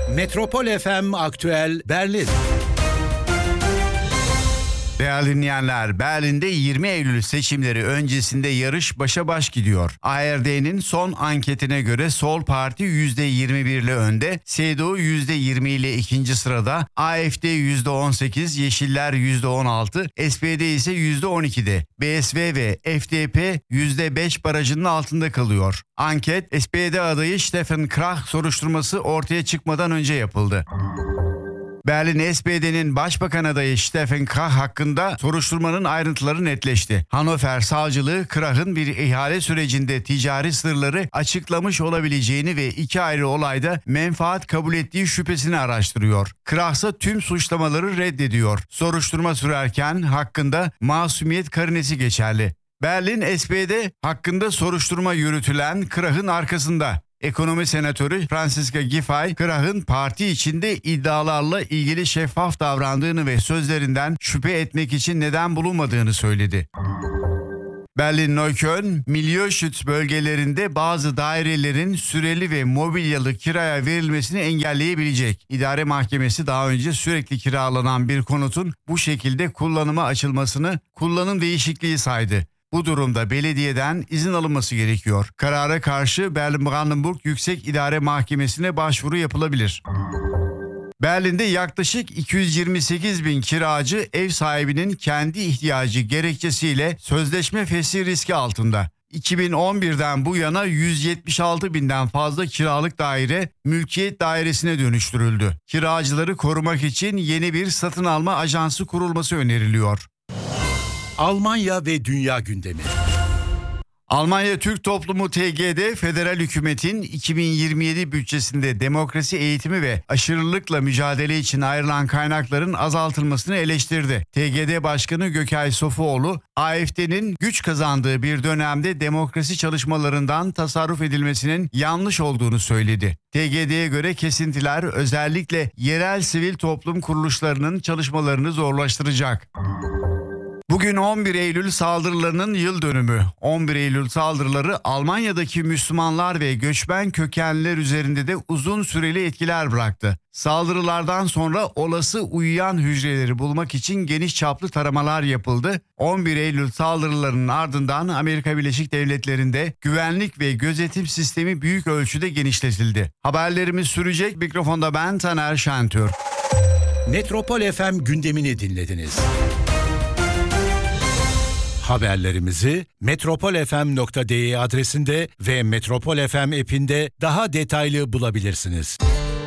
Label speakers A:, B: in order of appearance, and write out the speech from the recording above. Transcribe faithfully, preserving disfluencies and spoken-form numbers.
A: Metropol F M Aktüel Berlin.
B: Değerli dinleyenler, Berlin'de yirmi Eylül seçimleri öncesinde yarış başa baş gidiyor. A R D'nin son anketine göre Sol Parti yüzde yirmi bir ile önde, C D U yüzde yirmi ile ikinci sırada, A F D yüzde on sekiz, Yeşiller yüzde on altı, S P D ise yüzde on ikide. B S V ve F D P yüzde beş barajının altında kalıyor. Anket, S P D adayı Stefan Krach soruşturması ortaya çıkmadan önce yapıldı. Berlin S P D'nin Başbakan adayı Stefan Krach hakkında soruşturmanın ayrıntıları netleşti. Hannover Savcılığı Krach'ın bir ihale sürecinde ticari sırları açıklamış olabileceğini ve iki ayrı olayda menfaat kabul ettiği şüphesini araştırıyor. Krach ise tüm suçlamaları reddediyor. Soruşturma sürerken hakkında masumiyet karinesi geçerli. Berlin S P D hakkında soruşturma yürütülen Krach'ın arkasında. Ekonomi senatörü Franziska Giffey, Krach'ın parti içinde iddialarla ilgili şeffaf davrandığını ve sözlerinden şüphe etmek için neden bulunmadığını söyledi. Berlin-Neukölln, Milieuschutzes bölgelerinde bazı dairelerin süreli ve mobilyalı kiraya verilmesini engelleyebilecek. İdare Mahkemesi daha önce sürekli kiralanan bir konutun bu şekilde kullanıma açılmasını kullanım değişikliği saydı. Bu durumda belediyeden izin alınması gerekiyor. Karara karşı Berlin-Brandenburg Yüksek İdare Mahkemesi'ne başvuru yapılabilir. Berlin'de yaklaşık iki yüz yirmi sekiz bin kiracı ev sahibinin kendi ihtiyacı gerekçesiyle sözleşme fesli riski altında. iki bin on birden bu yana yüz yetmiş altı binden fazla kiralık daire mülkiyet dairesine dönüştürüldü. Kiracıları korumak için yeni bir satın alma ajansı kurulması öneriliyor.
A: Almanya ve dünya gündemi.
B: Almanya Türk Toplumu T G D, federal hükümetin iki bin yirmi yedi bütçesinde demokrasi eğitimi ve aşırılıkla mücadele için ayrılan kaynakların azaltılmasını eleştirdi. T G D Başkanı Gökay Sofuoğlu, A F D'nin güç kazandığı bir dönemde demokrasi çalışmalarından tasarruf edilmesinin yanlış olduğunu söyledi. T G D'ye göre kesintiler özellikle yerel sivil toplum kuruluşlarının çalışmalarını zorlaştıracak. Bugün on bir Eylül saldırılarının yıl dönümü. on bir Eylül saldırıları Almanya'daki Müslümanlar ve göçmen kökenliler üzerinde de uzun süreli etkiler bıraktı. Saldırılardan sonra olası uyuyan hücreleri bulmak için geniş çaplı taramalar yapıldı. on bir Eylül saldırılarının ardından Amerika Birleşik Devletleri'nde güvenlik ve gözetim sistemi büyük ölçüde genişletildi. Haberlerimiz sürecek. Mikrofonda ben Taner Şentürk.
A: Metropol F M gündemini dinlediniz. Haberlerimizi metropol f m nokta d e adresinde ve Metropol F M app'inde daha detaylı bulabilirsiniz.